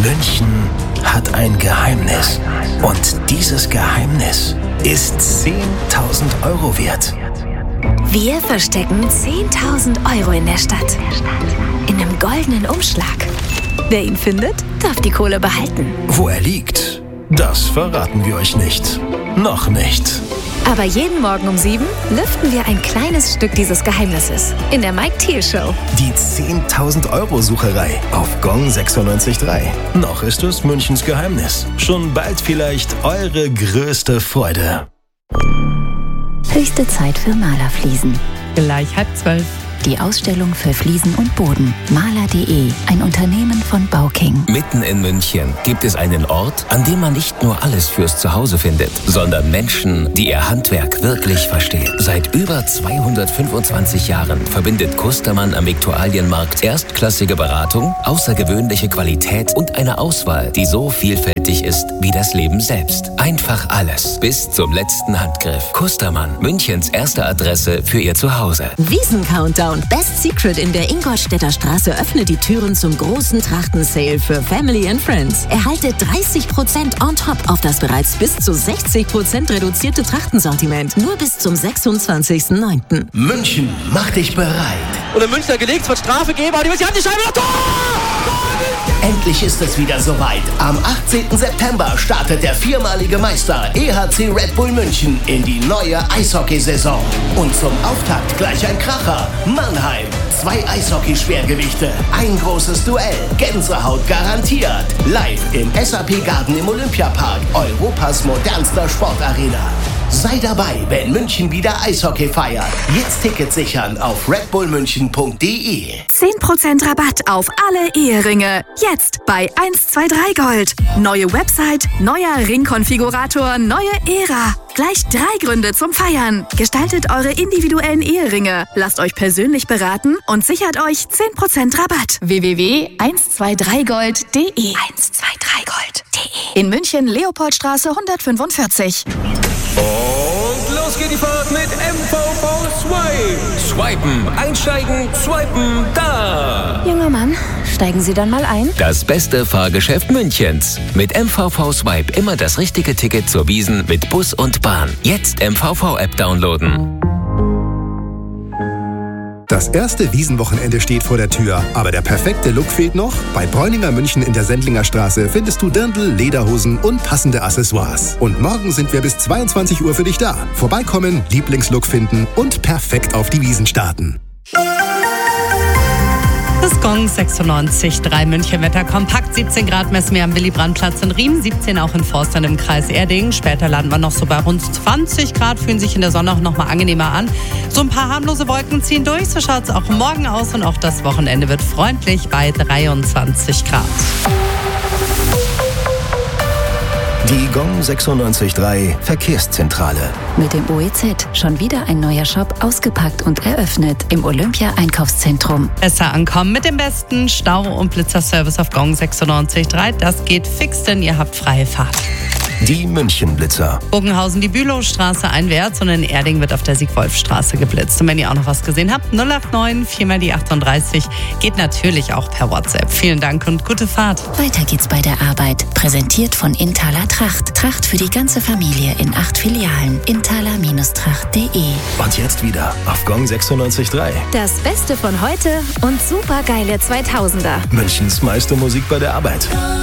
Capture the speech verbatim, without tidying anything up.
München hat ein Geheimnis. Und dieses Geheimnis ist zehntausend Euro wert. Wir verstecken zehntausend Euro in der Stadt. In einem goldenen Umschlag. Wer ihn findet, darf die Kohle behalten. Wo er liegt, das verraten wir euch nicht. Noch nicht. Aber jeden Morgen um sieben lüften wir ein kleines Stück dieses Geheimnisses in der Mike Thiel Show. Die zehntausend Euro Sucherei auf Gong sechsundneunzig Komma drei. Noch ist es Münchens Geheimnis. Schon bald vielleicht eure größte Freude. Höchste Zeit für Malerfliesen. Gleich halb zwölf. Die Ausstellung für Fliesen und Boden. Maler punkt de, ein Unternehmen von Bauking. Mitten in München gibt es einen Ort, an dem man nicht nur alles fürs Zuhause findet, sondern Menschen, die ihr Handwerk wirklich verstehen. Seit über zweihundertfünfundzwanzig Jahren verbindet Kustermann am Viktualienmarkt erstklassige Beratung, außergewöhnliche Qualität und eine Auswahl, die so vielfältig ist wie das Leben selbst. Einfach alles, bis zum letzten Handgriff. Kustermann, Münchens erste Adresse für ihr Zuhause. Wiesen-Countdown. Best Secret in der Ingolstädter Straße öffnet die Türen zum großen Trachten-Sale für Family and Friends. Erhalte dreißig Prozent on top auf das bereits bis zu sechzig Prozent reduzierte Trachtensortiment. Nur bis zum sechsundzwanzigsten neunten München, mach dich bereit. Und in München gelegt, es wird Strafe geben, aber die Hand die Scheibe noch Tor! Endlich ist es wieder soweit. Am achtzehnten September startet der viermalige Meister E H C Red Bull München in die neue Eishockeysaison. Und zum Auftakt gleich ein Kracher. Mannheim. Zwei Eishockey-Schwergewichte. Ein großes Duell. Gänsehaut garantiert. Live im S A P Garden im Olympiapark. Europas modernster Sportarena. Sei dabei, wenn München wieder Eishockey feiert. Jetzt Tickets sichern auf redbullmünchen punkt de. zehn Prozent Rabatt auf alle Eheringe. Jetzt bei eins zwei drei Gold. Neue Website, neuer Ringkonfigurator, neue Ära. Gleich drei Gründe zum Feiern. Gestaltet eure individuellen Eheringe. Lasst euch persönlich beraten und sichert euch zehn Prozent Rabatt. w w w punkt eins zwei drei gold punkt de eins zwei drei gold punkt de In München, Leopoldstraße hundertfünfundvierzig. Und los geht die Fahrt mit M V V Swipe. Swipen, einsteigen, swipen, da. Junger Mann, steigen Sie dann mal ein. Das beste Fahrgeschäft Münchens. Mit M V V Swipe immer das richtige Ticket zur Wiesn mit Bus und Bahn. Jetzt M V V-App downloaden. Das erste Wiesenwochenende steht vor der Tür, aber der perfekte Look fehlt noch. Bei Bräuninger München in der Sendlinger Straße findest du Dirndl, Lederhosen und passende Accessoires. Und morgen sind wir bis zweiundzwanzig Uhr für dich da. Vorbeikommen, Lieblingslook finden und perfekt auf die Wiesn starten. Das Gong sechsundneunzig Komma drei München Wetter kompakt, siebzehn Grad messen wir am Willy-Brandt-Platz in Riem, siebzehn auch in Forstern im Kreis Erding. Später landen wir noch so bei rund zwanzig Grad, fühlen sich in der Sonne auch noch mal angenehmer an. So ein paar harmlose Wolken ziehen durch, so schaut es auch morgen aus und auch das Wochenende wird freundlich bei dreiundzwanzig Grad. Die Gong sechsundneunzig Komma drei Verkehrszentrale. Mit dem O E Z schon wieder ein neuer Shop ausgepackt und eröffnet im Olympia-Einkaufszentrum. Besser ankommen mit dem besten Stau- und Blitzerservice auf Gong sechsundneunzig Komma drei. Das geht fix, denn ihr habt freie Fahrt. Die München-Blitzer. Bogenhausen, die Bülowstraße einwärts und in Erding wird auf der Sieg-Wolf-Straße geblitzt. Und wenn ihr auch noch was gesehen habt, null acht neun vier mal die achtunddreißig geht natürlich auch per WhatsApp. Vielen Dank und gute Fahrt. Weiter geht's bei der Arbeit. Präsentiert von Inthaler Tracht. Tracht für die ganze Familie in acht Filialen. inthaler Tracht punkt de. Und jetzt wieder auf Gong sechsundneunzig Komma drei. Das Beste von heute und supergeile zweitausender. Münchens meiste Musik bei der Arbeit.